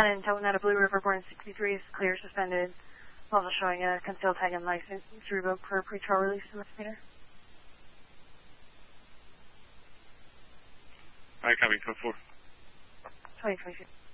10, toting out of Blue River, born 63, is clear, suspended. Also showing a concealed tag and license to revoke for pretrial release investigator. Alright, copy, code 4. 2022.